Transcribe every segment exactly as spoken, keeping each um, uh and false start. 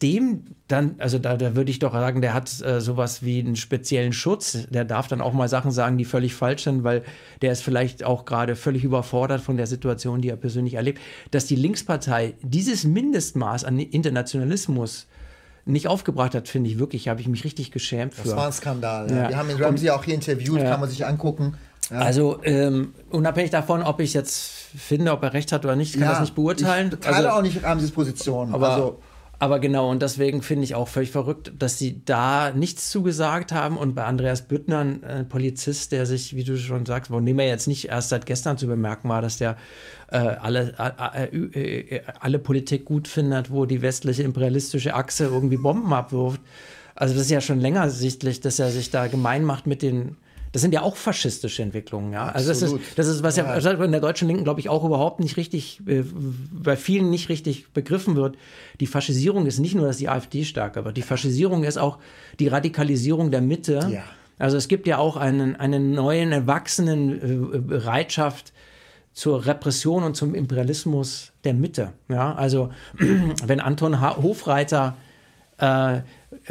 dem dann, also da, da würde ich doch sagen, der hat äh, sowas wie einen speziellen Schutz. Der darf dann auch mal Sachen sagen, die völlig falsch sind, weil der ist vielleicht auch gerade völlig überfordert von der Situation, die er persönlich erlebt. Dass die Linkspartei dieses Mindestmaß an Internationalismus nicht aufgebracht hat, finde ich wirklich, habe ich mich richtig geschämt für. Das war ein Skandal. Ja. Ja. Wir haben ihn Ramsey auch hier interviewt, Ja. kann man sich angucken. Ja. Also ähm, unabhängig davon, ob ich jetzt finde, ob er recht hat oder nicht, ich kann Ja, das nicht beurteilen. Ich teile also, auch nicht Ramseys Position. aber, also, aber genau, und deswegen finde ich auch völlig verrückt, dass sie da nichts zugesagt haben. Und bei Andreas Büttner, ein äh, Polizist, der sich, wie du schon sagst, von dem er jetzt nicht erst seit gestern zu bemerken war, dass der äh, alle, äh, äh, äh, alle Politik gut findet, wo die westliche imperialistische Achse irgendwie Bomben abwirft. Also das ist ja schon länger sichtlich, dass er sich da gemein macht mit den. Das sind ja auch faschistische Entwicklungen, ja. Also das ist, das ist, was ja, ja in der deutschen Linken, glaube ich, auch überhaupt nicht richtig, äh, bei vielen nicht richtig begriffen wird. Die Faschisierung ist nicht nur, dass die AfD stärker wird. Die Faschisierung ist auch die Radikalisierung der Mitte. Ja. Also es gibt ja auch einen, einen neuen, erwachsenen äh, Bereitschaft zur Repression und zum Imperialismus der Mitte. Ja, also wenn Anton H- Hofreiter äh,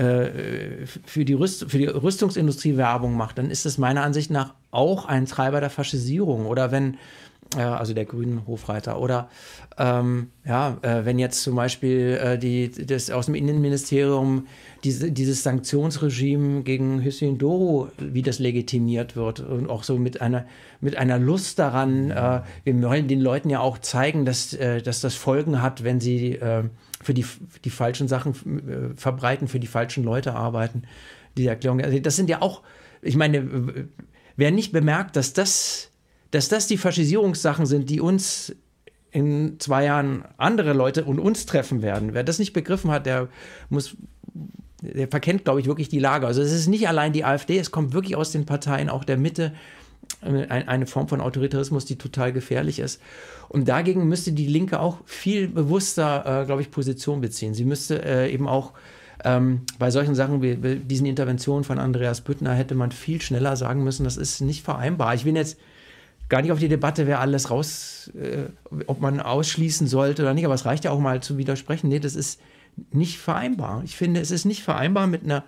Für die, Rüst, für die Rüstungsindustrie Werbung macht, dann ist das meiner Ansicht nach auch ein Treiber der Faschisierung. Oder wenn, äh, also der grünen Hofreiter, oder ähm, ja, äh, wenn jetzt zum Beispiel äh, die, das aus dem Innenministerium diese, dieses Sanktionsregime gegen Hüseyin Doğru, wie das legitimiert wird und auch so mit einer, mit einer Lust daran, äh, wir wollen den Leuten ja auch zeigen, dass, äh, dass das Folgen hat, wenn sie äh, für die, die falschen Sachen äh, verbreiten, für die falschen Leute arbeiten. Die Erklärung, also das sind ja auch, ich meine, wer nicht bemerkt, dass das, dass das die Faschisierungssachen sind, die uns in zwei Jahren andere Leute und uns treffen werden. Wer das nicht begriffen hat, der muss, der verkennt, glaube ich, wirklich die Lage. Also es ist nicht allein die AfD, es kommt wirklich aus den Parteien auch der Mitte, eine Form von Autoritarismus, die total gefährlich ist. Und dagegen müsste die Linke auch viel bewusster, äh, glaube ich, Position beziehen. Sie müsste äh, eben auch ähm, bei solchen Sachen wie, wie diesen Interventionen von Andreas Büttner hätte man viel schneller sagen müssen, das ist nicht vereinbar. Ich will jetzt gar nicht auf die Debatte, wer alles raus, äh, ob man ausschließen sollte oder nicht, aber es reicht ja auch mal zu widersprechen. Nee, das ist nicht vereinbar. Ich finde, es ist nicht vereinbar mit einer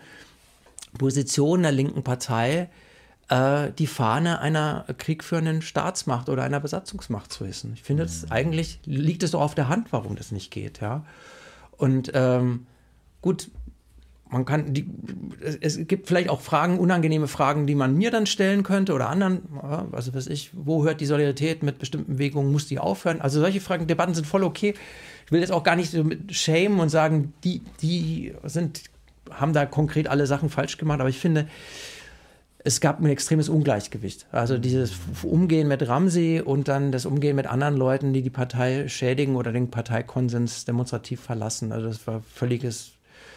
Position der linken Partei, die Fahne einer kriegführenden Staatsmacht oder einer Besatzungsmacht zu hissen. Ich finde, das eigentlich liegt es doch auf der Hand, warum das nicht geht. Ja? Und ähm, gut, man kann, die, es gibt vielleicht auch Fragen, unangenehme Fragen, die man mir dann stellen könnte oder anderen, also weiß ich, wo hört die Solidarität mit bestimmten Bewegungen, muss die aufhören? Also solche Fragen, Debatten sind voll okay. Ich will jetzt auch gar nicht so mit schämen und sagen, die, die sind, haben da konkret alle Sachen falsch gemacht, aber ich finde, es gab ein extremes Ungleichgewicht. Also dieses Umgehen mit Ramsey und dann das Umgehen mit anderen Leuten, die die Partei schädigen oder den Parteikonsens demonstrativ verlassen. Also das war völliges.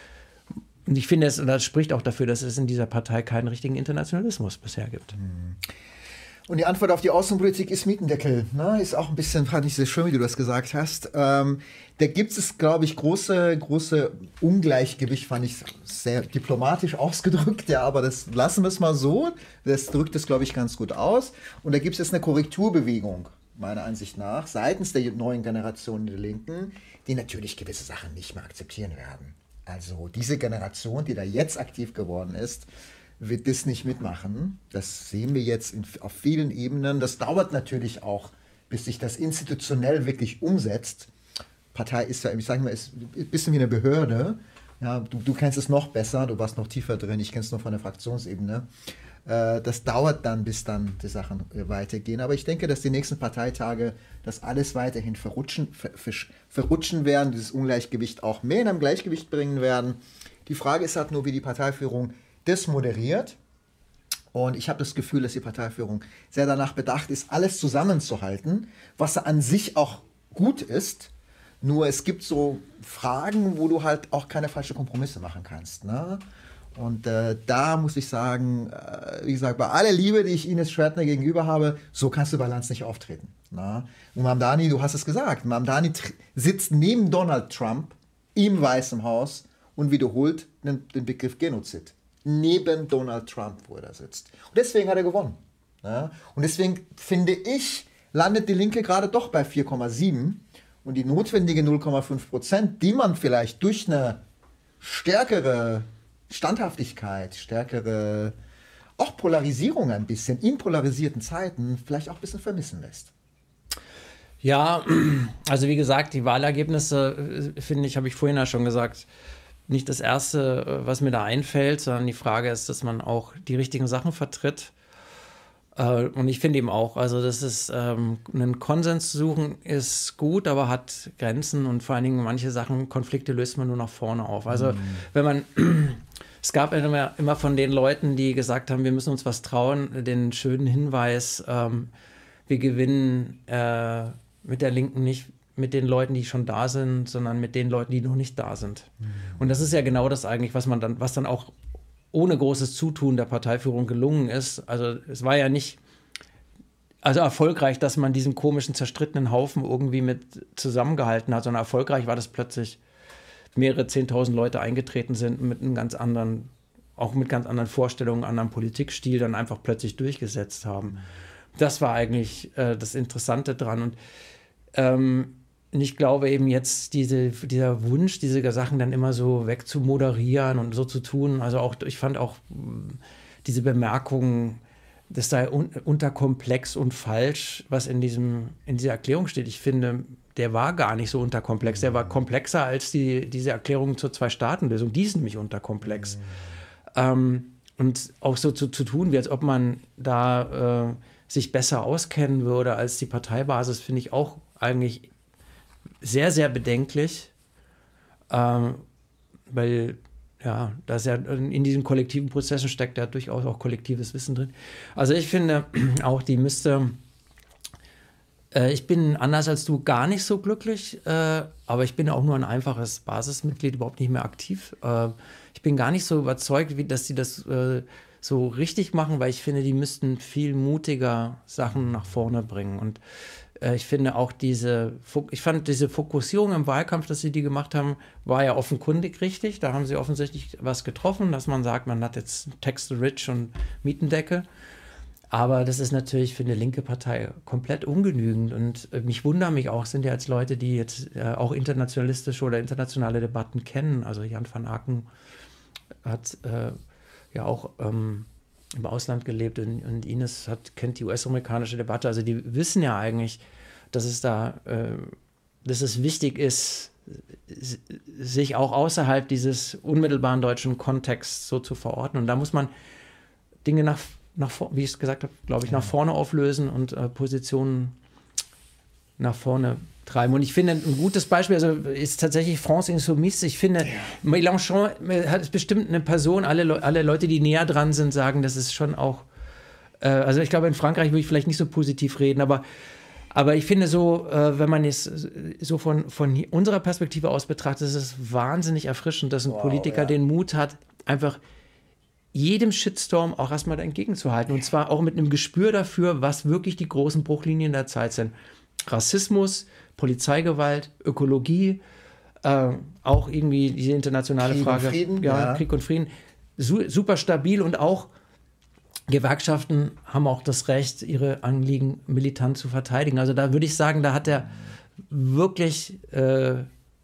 Und ich finde, es, das spricht auch dafür, dass es in dieser Partei keinen richtigen Internationalismus bisher gibt. Und die Antwort auf die Außenpolitik ist Mietendeckel. Ne? Ist auch ein bisschen, fand ich sehr schön, wie du das gesagt hast. Ähm, da gibt es, glaube ich, große, große Ungleichgewicht, fand ich sehr diplomatisch ausgedrückt, ja, aber das lassen wir es mal so. Das drückt es, glaube ich, ganz gut aus. Und da gibt es jetzt eine Korrekturbewegung, meiner Ansicht nach, seitens der neuen Generation der Linken, die natürlich gewisse Sachen nicht mehr akzeptieren werden. Also diese Generation, die da jetzt aktiv geworden ist, wird das nicht mitmachen. Das sehen wir jetzt in, auf vielen Ebenen. Das dauert natürlich auch, bis sich das institutionell wirklich umsetzt. Partei ist ja, ich sage mal, ist ein bisschen wie eine Behörde. Ja, du, du kennst es noch besser, du warst noch tiefer drin, ich kenne es nur von der Fraktionsebene. Äh, das dauert dann, bis dann die Sachen äh, weitergehen. Aber ich denke, dass die nächsten Parteitage das alles weiterhin verrutschen, ver, ver, verrutschen werden, dieses Ungleichgewicht auch mehr in einem Gleichgewicht bringen werden. Die Frage ist halt nur, wie die Parteiführung das moderiert. Und ich habe das Gefühl, dass die Parteiführung sehr danach bedacht ist, alles zusammenzuhalten, was an sich auch gut ist. Nur es gibt so Fragen, wo du halt auch keine falschen Kompromisse machen kannst. Ne? Und äh, da muss ich sagen, äh, wie gesagt, bei aller Liebe, die ich Ines Schwertner gegenüber habe, so kannst du bei Lanz nicht auftreten. Ne? Und Mamdani, du hast es gesagt, Mamdani tr- sitzt neben Donald Trump im Weißen Haus und wiederholt den, den Begriff Genozid. Neben Donald Trump, wo er da sitzt. Und deswegen hat er gewonnen. Ja? Und deswegen finde ich, landet die Linke gerade doch bei vier Komma sieben. Und die notwendige null Komma fünf Prozent, die man vielleicht durch eine stärkere Standhaftigkeit, stärkere auch Polarisierung ein bisschen in polarisierten Zeiten vielleicht auch ein bisschen vermissen lässt. Ja, also wie gesagt, die Wahlergebnisse, finde ich, habe ich vorhin ja schon gesagt, nicht das Erste, was mir da einfällt, sondern die Frage ist, dass man auch die richtigen Sachen vertritt. Und ich finde eben auch, also das ist, ähm, einen Konsens zu suchen ist gut, aber hat Grenzen und vor allen Dingen manche Sachen, Konflikte löst man nur nach vorne auf. Also mhm. wenn man, es gab immer, immer von den Leuten, die gesagt haben, wir müssen uns was trauen, den schönen Hinweis, ähm, wir gewinnen äh, mit der Linken nicht mit den Leuten, die schon da sind, sondern mit den Leuten, die noch nicht da sind. Mhm. Und das ist ja genau das eigentlich, was man dann, was dann auch ohne großes Zutun der Parteiführung gelungen ist. Also es war ja nicht also erfolgreich, dass man diesen komischen, zerstrittenen Haufen irgendwie mit zusammengehalten hat, sondern erfolgreich war, dass plötzlich mehrere zehntausend Leute eingetreten sind mit einem ganz anderen, auch mit ganz anderen Vorstellungen, anderen Politikstil, dann einfach plötzlich durchgesetzt haben. Das war eigentlich äh, das Interessante dran. Und ähm, ich glaube eben jetzt diese, dieser Wunsch, diese Sachen dann immer so wegzumoderieren und so zu tun. Also auch, ich fand auch diese Bemerkungen, das sei un- unterkomplex und falsch, was in diesem, in dieser Erklärung steht. Ich finde, der war gar nicht so unterkomplex. Der war komplexer als die, diese Erklärung zur Zwei-Staaten-Lösung. Die ist nämlich unterkomplex. Mhm. Ähm, und auch so zu, zu tun, wie als ob man da äh, sich besser auskennen würde als die Parteibasis, finde ich auch eigentlich sehr, sehr bedenklich, ähm, weil ja, da ist ja in diesen kollektiven Prozessen steckt ja durchaus auch kollektives Wissen drin. Also ich finde auch, die müsste, äh, ich bin anders als du gar nicht so glücklich, äh, aber ich bin auch nur ein einfaches Basismitglied, überhaupt nicht mehr aktiv. Äh, ich bin gar nicht so überzeugt, wie, dass sie das äh, so richtig machen, weil ich finde, die müssten viel mutiger Sachen nach vorne bringen. Und ich finde auch diese, ich fand diese Fokussierung im Wahlkampf, dass sie die gemacht haben, war ja offenkundig richtig. Da haben sie offensichtlich was getroffen, dass man sagt, man hat jetzt Tax-the-Rich und Mietendeckel. Aber das ist natürlich für eine linke Partei komplett ungenügend. Und mich wundern mich auch, sind ja jetzt Leute, die jetzt äh, auch internationalistische oder internationale Debatten kennen. Also Jan van Aken hat äh, ja auch ähm, im Ausland gelebt und, und Ines hat, kennt die U S-amerikanische Debatte. Also die wissen ja eigentlich, dass es da, äh, dass es wichtig ist, sich auch außerhalb dieses unmittelbaren deutschen Kontexts so zu verorten. Und da muss man Dinge nach, nach wie ich es gesagt habe, glaube ich, nach vorne auflösen und äh, Positionen nach vorne treiben. Und ich finde, ein gutes Beispiel also ist tatsächlich France Insoumise. Ich finde, ja. Mélenchon hat bestimmt eine Person, alle, Le- alle Leute, die näher dran sind, sagen, das ist schon auch, äh, also ich glaube, in Frankreich würde ich vielleicht nicht so positiv reden, aber, aber ich finde so, äh, wenn man es so von, von unserer Perspektive aus betrachtet, ist es wahnsinnig erfrischend, dass ein wow, Politiker ja. den Mut hat, einfach jedem Shitstorm auch erstmal entgegenzuhalten. Und zwar auch mit einem Gespür dafür, was wirklich die großen Bruchlinien der Zeit sind. Rassismus, Polizeigewalt, Ökologie, äh, auch irgendwie diese internationale Krieg Frage. Und Frieden, ja, ja. Krieg und Frieden. Su- super stabil und auch Gewerkschaften haben auch das Recht, ihre Anliegen militant zu verteidigen. Also da würde ich sagen, da hat er wirklich äh,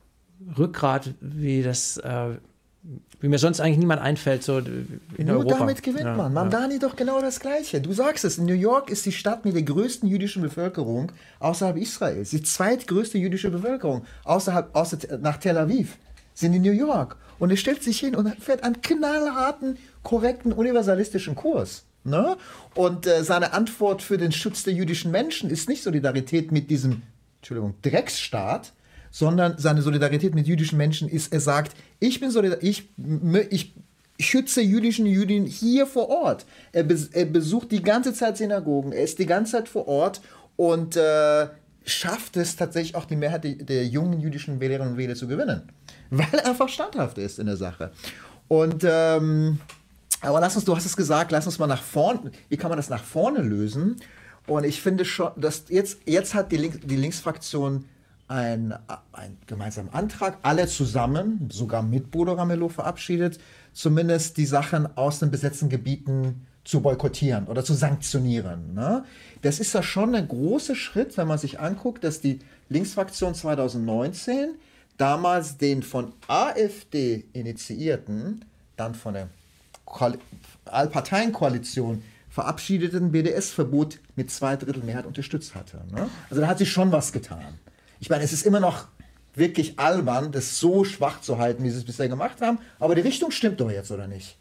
Rückgrat, wie das äh, wie mir sonst eigentlich niemand einfällt, so in Nur Europa. damit gewinnt ja, man. Mamdani ja. doch genau das Gleiche. Du sagst es, New York ist die Stadt mit der größten jüdischen Bevölkerung außerhalb Israels. Die zweitgrößte jüdische Bevölkerung außerhalb, außer, nach Tel Aviv sind in New York. Und er stellt sich hin und fährt einen knallharten, korrekten, universalistischen Kurs. Ne? Und äh, seine Antwort für den Schutz der jüdischen Menschen ist nicht Solidarität mit diesem, Entschuldigung, Drecksstaat, sondern seine Solidarität mit jüdischen Menschen ist, er sagt, ich bin solidar, ich, ich schütze jüdischen Jüdinnen hier vor Ort. Er, bes, er besucht die ganze Zeit Synagogen, er ist die ganze Zeit vor Ort und äh, schafft es tatsächlich auch die Mehrheit der, der jungen jüdischen Wählerinnen und Wähler zu gewinnen, weil er einfach standhaft ist in der Sache. Und ähm, aber lass uns, du hast es gesagt, lass uns mal nach vorne, wie kann man das nach vorne lösen? Und ich finde schon, dass jetzt, jetzt hat die, Link, die Linksfraktion Ein, ein gemeinsamen Antrag, alle zusammen, sogar mit Bodo Ramelow verabschiedet, zumindest die Sachen aus den besetzten Gebieten zu boykottieren oder zu sanktionieren. Ne? Das ist ja schon ein großer Schritt, wenn man sich anguckt, dass die Linksfraktion zwanzig neunzehn damals den von AfD initiierten, dann von der Koal- Allparteienkoalition verabschiedeten B D S-Verbot mit zwei Drittel Mehrheit unterstützt hatte. Ne? Also da hat sich schon was getan. Ich meine, es ist immer noch wirklich albern, das so schwach zu halten, wie sie es bisher gemacht haben, aber die Richtung stimmt doch jetzt, oder nicht?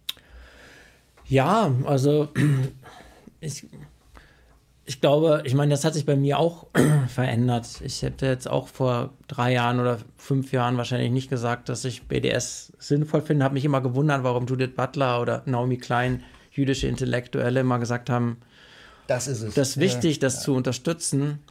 Ja, also ich, ich glaube, ich meine, das hat sich bei mir auch verändert. Ich hätte jetzt auch vor drei Jahren oder fünf Jahren wahrscheinlich nicht gesagt, dass ich B D S sinnvoll finde. Habe mich immer gewundert, warum Judith Butler oder Naomi Klein, jüdische Intellektuelle, immer gesagt haben, das ist es. Das ist wichtig, ja, das ja. zu unterstützen.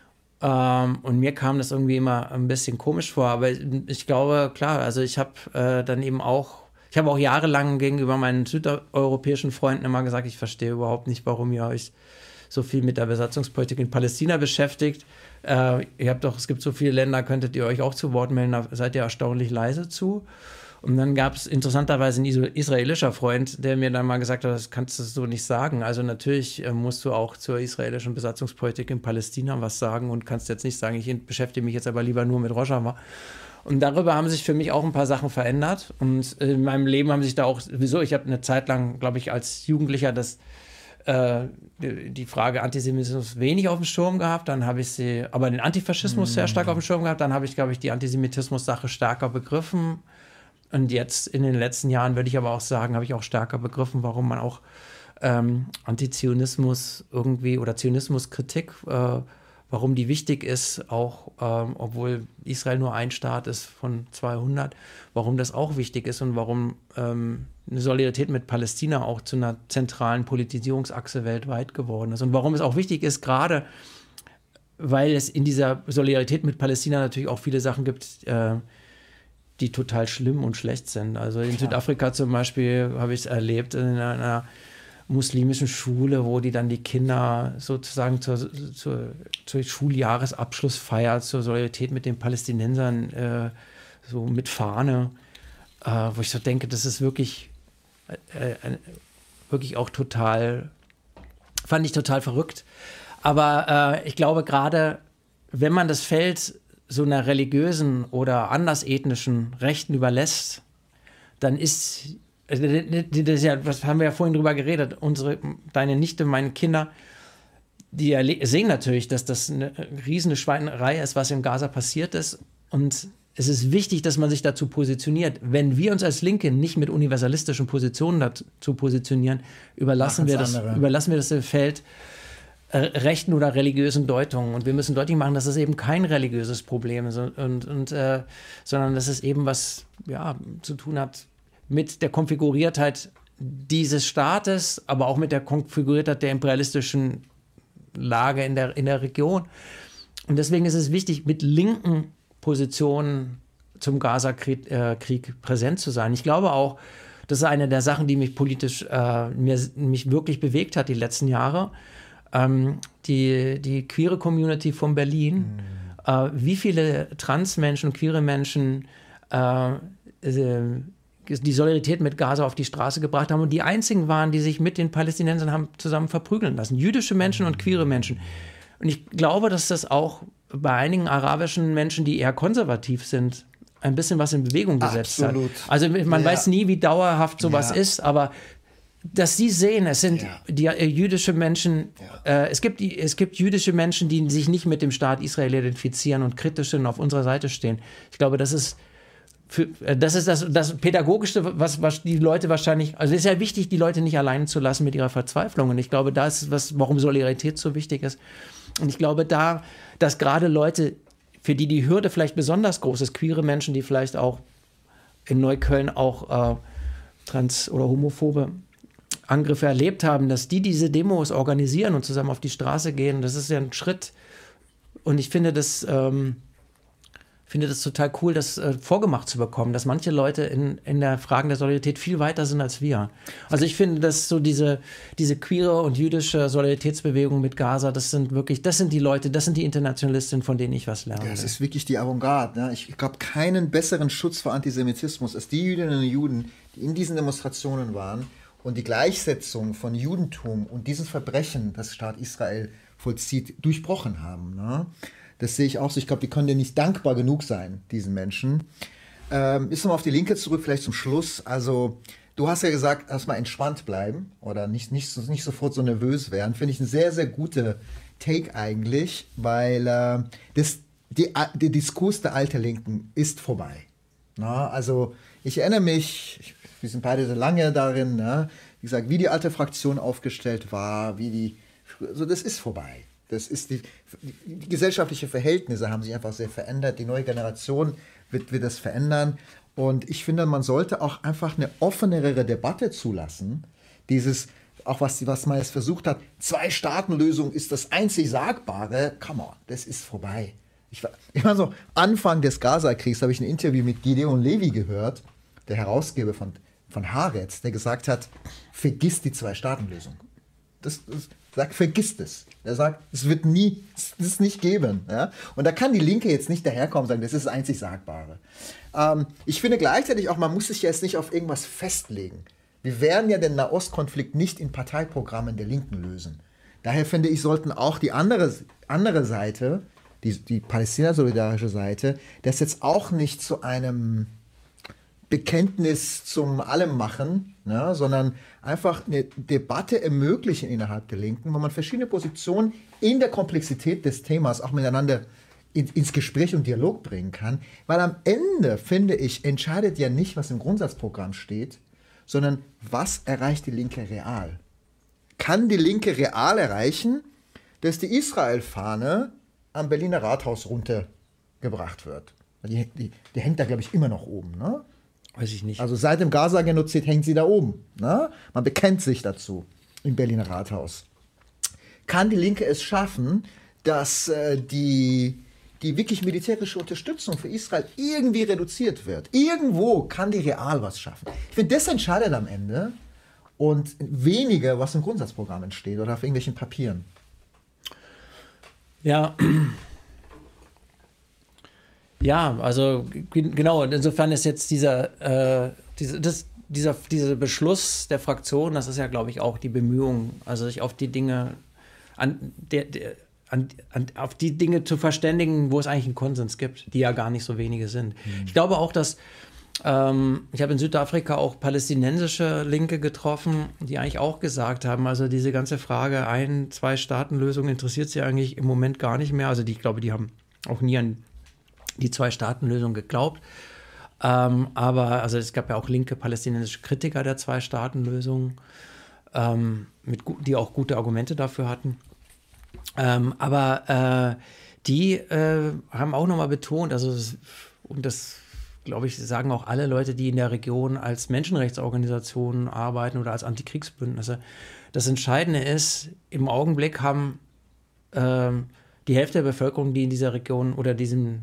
Ähm, und mir kam das irgendwie immer ein bisschen komisch vor. Aber ich, ich glaube, klar, also ich habe äh, dann eben auch, ich habe auch jahrelang gegenüber meinen südeuropäischen Freunden immer gesagt, ich verstehe überhaupt nicht, warum ihr euch so viel mit der Besatzungspolitik in Palästina beschäftigt. Äh, ihr habt doch, es gibt so viele Länder, könntet ihr euch auch zu Wort melden, da seid ihr erstaunlich leise zu. Und dann gab es interessanterweise ein israelischer Freund, der mir dann mal gesagt hat, das kannst du so nicht sagen. Also natürlich äh, musst du auch zur israelischen Besatzungspolitik in Palästina was sagen und kannst jetzt nicht sagen, ich beschäftige mich jetzt aber lieber nur mit Rojava. Und darüber haben sich für mich auch ein paar Sachen verändert. Und in meinem Leben haben sich da auch, wieso, ich habe eine Zeit lang, glaube ich, als Jugendlicher das, äh, die, die Frage Antisemitismus wenig auf dem Schirm gehabt. Dann habe ich sie, aber den Antifaschismus mm. sehr stark auf dem Schirm gehabt. Dann habe ich, glaube ich, die Antisemitismus-Sache stärker begriffen. Und jetzt in den letzten Jahren würde ich aber auch sagen, habe ich auch stärker begriffen, warum man auch ähm, Antizionismus irgendwie oder Zionismuskritik, äh, warum die wichtig ist, auch ähm, obwohl Israel nur ein Staat ist von zweihundert, warum das auch wichtig ist und warum ähm, eine Solidarität mit Palästina auch zu einer zentralen Politisierungsachse weltweit geworden ist. Und warum es auch wichtig ist, gerade weil es in dieser Solidarität mit Palästina natürlich auch viele Sachen gibt, äh, die total schlimm und schlecht sind. Also in Klar. Südafrika zum Beispiel habe ich es erlebt, in einer, einer muslimischen Schule, wo die dann die Kinder sozusagen zur, zur, zur Schuljahresabschlussfeier, zur Solidarität mit den Palästinensern, äh, so mit Fahne, äh, wo ich so denke, das ist wirklich, äh, äh, wirklich auch total, fand ich total verrückt. Aber äh, ich glaube gerade, wenn man das Feld so einer religiösen oder andersethnischen Rechten überlässt, dann ist, das ist ja, das haben wir ja vorhin drüber geredet, unsere, deine Nichte, meine Kinder, die erle- sehen natürlich, dass das eine riesige Schweinerei ist, was in Gaza passiert ist, und es ist wichtig, dass man sich dazu positioniert. Wenn wir uns als Linke nicht mit universalistischen Positionen dazu positionieren, überlassen wir das, überlassen wir das Feld rechten oder religiösen Deutungen. Und wir müssen deutlich machen, dass es eben kein religiöses Problem ist, und, und, äh, sondern dass es eben was ja, zu tun hat mit der Konfiguriertheit dieses Staates, aber auch mit der Konfiguriertheit der imperialistischen Lage in der, in der Region. Und deswegen ist es wichtig, mit linken Positionen zum Gaza-Krieg äh, Krieg präsent zu sein. Ich glaube auch, das ist eine der Sachen, die mich politisch äh, mir, mich wirklich bewegt hat die letzten Jahre. Die, die queere Community von Berlin, mhm. äh, wie viele Transmenschen, queere Menschen äh, die Solidarität mit Gaza auf die Straße gebracht haben und die einzigen waren, die sich mit den Palästinensern haben zusammen verprügeln lassen. Jüdische Menschen und queere Menschen. Und ich glaube, dass das auch bei einigen arabischen Menschen, die eher konservativ sind, ein bisschen was in Bewegung gesetzt Absolut. hat. Also man ja. weiß nie, wie dauerhaft sowas ja. ist, aber dass sie sehen, es sind ja. die äh, jüdische Menschen, ja. äh, es gibt die, es gibt jüdische Menschen, die sich nicht mit dem Staat Israel identifizieren und kritisch sind, auf unserer Seite stehen. Ich glaube, das ist für, äh, das ist das, das Pädagogischste, was, was die Leute wahrscheinlich, also es ist ja wichtig, die Leute nicht allein zu lassen mit ihrer Verzweiflung. Und ich glaube, da ist was, warum Solidarität so wichtig ist. Und ich glaube da, dass gerade Leute, für die die Hürde vielleicht besonders groß ist, queere Menschen, die vielleicht auch in Neukölln auch äh, trans- oder homophobe Angriffe erlebt haben, dass die diese Demos organisieren und zusammen auf die Straße gehen, das ist ja ein Schritt. Und ich finde das, ähm, finde das total cool, das äh, vorgemacht zu bekommen, dass manche Leute in, in der Frage der Solidarität viel weiter sind als wir. Also ich finde, dass so diese, diese queere und jüdische Solidaritätsbewegung mit Gaza, das sind wirklich, das sind die Leute, das sind die Internationalistinnen, von denen ich was lerne. Das ist wirklich die Avantgarde. Ne? Ich glaube, keinen besseren Schutz vor Antisemitismus als die Jüdinnen und Juden, die in diesen Demonstrationen waren und die Gleichsetzung von Judentum und diesen Verbrechen, das Staat Israel vollzieht, durchbrochen haben. Ne? Das sehe ich auch so. Ich glaube, die können dir nicht dankbar genug sein, diesen Menschen. Ähm, ist nochmal auf die Linke zurück, vielleicht zum Schluss. Also, du hast ja gesagt, erstmal entspannt bleiben oder nicht, nicht, nicht sofort so nervös werden. Finde ich ein sehr, sehr guter Take eigentlich, weil äh, das, die, der Diskurs der alten Linken ist vorbei. Na, also, ich erinnere mich, ich, wir sind beide so lange darin, ne? Wie gesagt, wie die alte Fraktion aufgestellt war, wie die, also das ist vorbei. Das ist die, die gesellschaftlichen Verhältnisse haben sich einfach sehr verändert. Die neue Generation wird, wird das verändern. Und ich finde, man sollte auch einfach eine offenere Debatte zulassen. Dieses, auch was, was man jetzt versucht hat, Zwei-Staaten-Lösung ist das einzig Sagbare. Come on, das ist vorbei. Ich war, ich war so, Anfang des Gaza-Kriegs habe ich ein Interview mit Gideon Levy gehört, der Herausgeber von, von Haaretz, der gesagt hat, vergiss die Zwei-Staaten-Lösung. Das, das sagt, vergiss es. Er sagt, es wird nie, es nicht geben. Ja? Und da kann die Linke jetzt nicht daherkommen und sagen, das ist das einzig Sagbare. Ähm, ich finde gleichzeitig auch, man muss sich jetzt nicht auf irgendwas festlegen. Wir werden ja den Nahostkonflikt nicht in Parteiprogrammen der Linken lösen. Daher finde ich, sollten auch die andere, andere Seite, die, die palästina-solidarische Seite, das jetzt auch nicht zu einem Bekenntnis zum Allem machen, ne, sondern einfach eine Debatte ermöglichen innerhalb der Linken, wo man verschiedene Positionen in der Komplexität des Themas auch miteinander in, ins Gespräch und Dialog bringen kann. Weil am Ende, finde ich, entscheidet ja nicht, was im Grundsatzprogramm steht, sondern was erreicht die Linke real. Kann die Linke real erreichen, dass die Israel-Fahne am Berliner Rathaus runtergebracht wird? Die, die, die hängt da, glaube ich, immer noch oben, ne? Weiß ich nicht. Also seit dem Gaza-Genozid hängt sie da oben. Ne? Man bekennt sich dazu im Berliner Rathaus. Kann die Linke es schaffen, dass äh, die, die wirklich militärische Unterstützung für Israel irgendwie reduziert wird? Irgendwo kann die real was schaffen. Ich finde, das entscheidet am Ende und weniger, was im Grundsatzprogramm entsteht oder auf irgendwelchen Papieren. Ja, Ja, also genau, insofern ist jetzt dieser, äh, diese, das, dieser, dieser Beschluss der Fraktion, das ist ja, glaube ich, auch die Bemühung, also sich auf die Dinge, an, der, der, an, an, auf die Dinge zu verständigen, wo es eigentlich einen Konsens gibt, die ja gar nicht so wenige sind. Mhm. Ich glaube auch, dass, ähm, ich habe in Südafrika auch palästinensische Linke getroffen, die eigentlich auch gesagt haben, also diese ganze Frage ein-, Zwei-Staaten-Lösung interessiert sie eigentlich im Moment gar nicht mehr. Also die, ich glaube, die haben auch nie an die Zwei-Staaten-Lösung geglaubt. Ähm, aber also es gab ja auch linke palästinensische Kritiker der Zwei-Staaten-Lösung, ähm, mit, die auch gute Argumente dafür hatten. Ähm, aber äh, die äh, haben auch nochmal betont, also das, und das, glaube ich, sagen auch alle Leute, die in der Region als Menschenrechtsorganisationen arbeiten oder als Antikriegsbündnisse, das Entscheidende ist, im Augenblick haben äh, die Hälfte der Bevölkerung, die in dieser Region oder diesem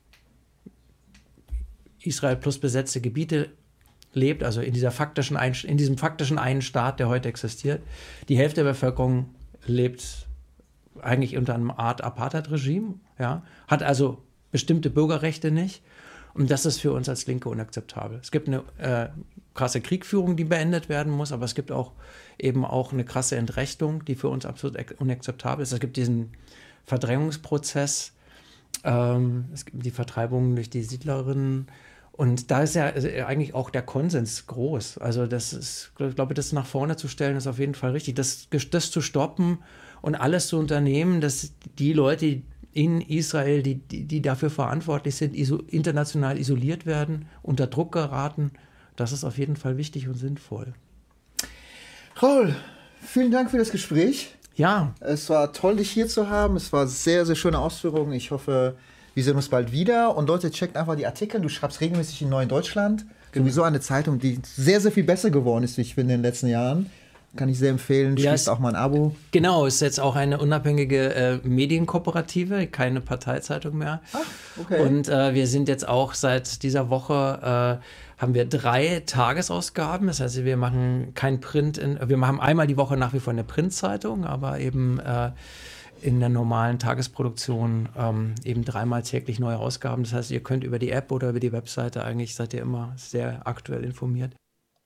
Israel plus besetzte Gebiete lebt, also in, dieser faktischen ein, in diesem faktischen einen Staat, der heute existiert. Die Hälfte der Bevölkerung lebt eigentlich unter einem Art Apartheid-Regime, ja, hat also bestimmte Bürgerrechte nicht. Und das ist für uns als Linke unakzeptabel. Es gibt eine äh, krasse Kriegführung, die beendet werden muss, aber es gibt auch eben auch eine krasse Entrechtung, die für uns absolut unakzeptabel ist. Es gibt diesen Verdrängungsprozess, ähm, es gibt die Vertreibung durch die Siedlerinnen. Und da ist ja eigentlich auch der Konsens groß. Also das ist, ich glaube, das nach vorne zu stellen, ist auf jeden Fall richtig. Das, das zu stoppen und alles zu unternehmen, dass die Leute in Israel, die, die, die dafür verantwortlich sind, iso, international isoliert werden, unter Druck geraten, das ist auf jeden Fall wichtig und sinnvoll. Raul, vielen Dank für das Gespräch. Ja. Es war toll, dich hier zu haben. Es war sehr, sehr schöne Ausführungen. Ich hoffe, wir sehen uns bald wieder. Und Leute, checkt einfach die Artikel. Du schreibst regelmäßig in Neuen Deutschland. Genau. Sowieso eine Zeitung, die sehr, sehr viel besser geworden ist, wie ich finde, in den letzten Jahren. Kann ich sehr empfehlen. Ja, schließt auch mal ein Abo. Genau, ist jetzt auch eine unabhängige äh, Medienkooperative, keine Parteizeitung mehr. Ach, okay. Und äh, wir sind jetzt auch seit dieser Woche, äh, haben wir drei Tagesausgaben. Das heißt, wir machen kein Print, in, wir machen einmal die Woche nach wie vor eine Printzeitung, aber eben äh, in der normalen Tagesproduktion ähm, eben dreimal täglich neue Ausgaben. Das heißt, ihr könnt über die App oder über die Webseite, eigentlich seid ihr immer sehr aktuell informiert.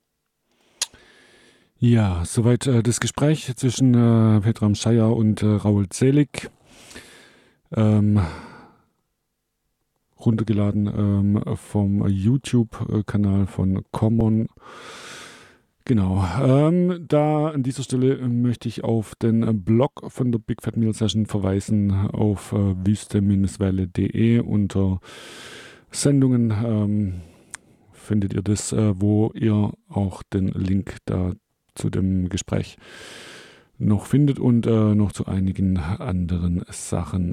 Ja, soweit äh, das Gespräch zwischen äh, Petram Scheier und äh, Raul Zelig. Ähm, runtergeladen ähm, vom YouTube-Kanal von Common. Genau, ähm, da an dieser Stelle möchte ich auf den Blog von der Big Fat Meal Session verweisen, auf äh, wüste Welle punkt de unter Sendungen ähm, findet ihr das, äh, wo ihr auch den Link da zu dem Gespräch noch findet und äh, noch zu einigen anderen Sachen.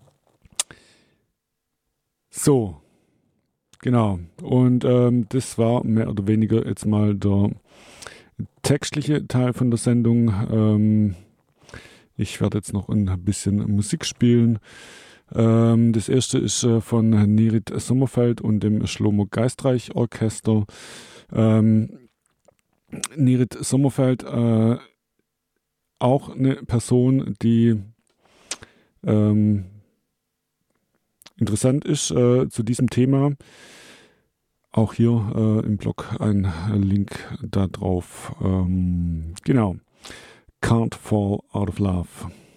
So, genau, und ähm, das war mehr oder weniger jetzt mal der textliche Teil von der Sendung. Ähm, ich werde jetzt noch ein bisschen Musik spielen. Ähm, das erste ist äh, von Nirit Sommerfeld und dem Schlomo Geistreich Orchester. Ähm, Nirit Sommerfeld, äh, auch eine Person, die ähm, interessant ist äh, zu diesem Thema. Auch hier äh, im Blog ein Link da drauf. Ähm, genau. Can't Fall Out of Love.